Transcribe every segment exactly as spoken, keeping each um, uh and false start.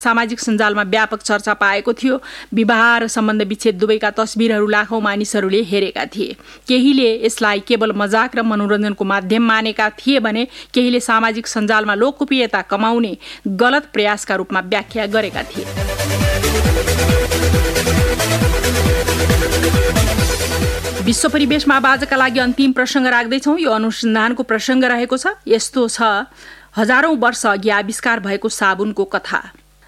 सामाजिक सञ्जालमा व्यापक चर्चा पाएको थियो। विवाह र सम्बन्ध विच्छेद दुवैका तस्बिरहरू लाखौं मानिसहरूले हेरेका थिए। केहीले यसलाई केवल मजाक र मनोरञ्जनको माध्यम मानेका थिए भने केहीले सामाजिक सञ्जालमा लोकप्रियता कमाउने गलत प्रयासका रूपमा व्याख्या गरेका थिए। विश्व परिवेशमा आजका लागि अन्तिम प्रसङ्ग राख्दैछौँ। यो अनुसन्धानको प्रसङ्ग रहेको छ। यस्तो छ, हजारौं वर्ष अघि आविष्कार भएको साबुनको कथा।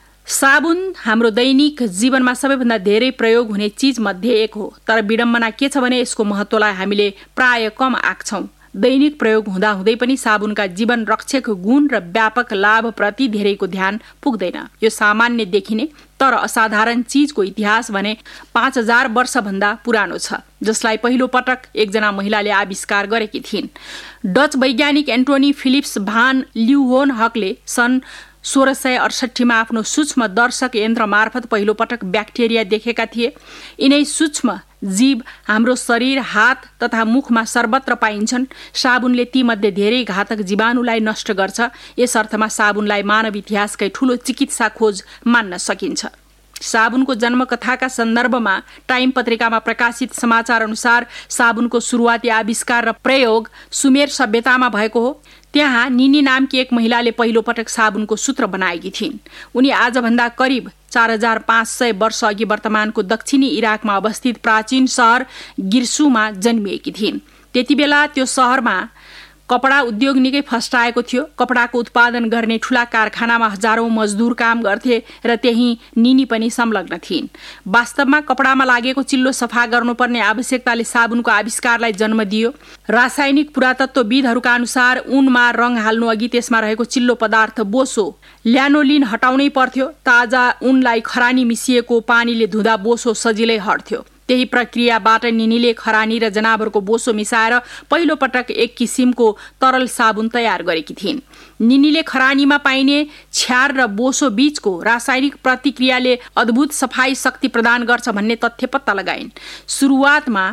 साबुन हाम्रो दैनिक जीवनमा सबैभन्दा धेरै प्रयोग हुने चीज मध्ये एक हो। तर विडम्बना के छ भने यसको महत्त्वलाई हामीले प्राय कम आँक्छौँ। दैनिक प्रयोग हुँदाहुँदै पनि साबुनका जीवन रक्षक गुण र व्यापक लाभप्रति धेरैको ध्यान पुग्दैन। यो सामान्य देखिने तर असाधारण चीजको इतिहास भने पाँच हजार वर्षभन्दा पुरानो छ, जसलाई पहिलो पटक एकजना महिलाले आविष्कार गरेकी थिइन्। डच वैज्ञानिक एन्टोनी फिलिप्स भान ल्युहोनहकले सन् सोह्र सय अडसट्ठीमा आफ्नो सूक्ष्म दर्शक यन्त्र मार्फत पहिलो पटक ब्याक्टेरिया देखेका थिए। यिनै सूक्ष्म जीव हाम्रो शरीर, हात तथा मुखमा सर्वत्र पाइन्छन्। साबुनले तीमध्ये धेरै घातक जीवाणुलाई नष्ट गर्छ। यस अर्थमा साबुनलाई मानव इतिहासकै ठूलो चिकित्सा खोज मान्न सकिन्छ। साबुनको जन्मकथाका सन्दर्भमा टाइम पत्रिकामा प्रकाशित समाचार अनुसार साबुनको सुरुवाती आविष्कार र प्रयोग सुमेर सभ्यतामा भएको हो। त्यहाँ निनी नामकी एक महिलाले पहिलो पटक साबुनको सूत्र बनाएकी थिइन्। उनी आजभन्दा करिब चार हजार पाँच सय वर्ष अघि वर्तमानको दक्षिणी इराकमा अवस्थित प्राचीन सहर गिर्सुमा जन्मिएकी थिइन्। त्यति बेला त्यो सहरमा कपडा उद्योग निकै फस्टाएको थियो। कपडाको उत्पादन गर्ने ठूला कारखानामा हजारौं मजदुर काम गर्थे र त्यही निनी पनि संलग्न थिइन्। वास्तवमा कपडामा लागेको चिल्लो सफा गर्नुपर्ने आवश्यकताले साबुनको आविष्कारलाई जन्म दियो। रासायनिक पुरातत्वविदहरूका अनुसार उनमा रङ हाल्नु अघि त्यसमा रहेको चिल्लो पदार्थ बोसो ल्यानोलिन हटाउनै पर्थ्यो। ताजा उनलाई खरानी मिसिएको पानीले धुँदा बोसो सजिलै हट्थ्यो। त्यही प्रक्रियाबाट निनीले खरानी र जनावरको बोसो मिसाएर पहिलो पटक एक किसिमको तरल साबुन तयार गरेकी थिइन्। निनीले खरानीमा पाइने छ्यार र बोसो बीचको रासायनिक प्रतिक्रियाले अद्भुत सफाई शक्ति प्रदान गर्छ भन्ने तथ्य पत्ता लगाइन्। सुरुवातमा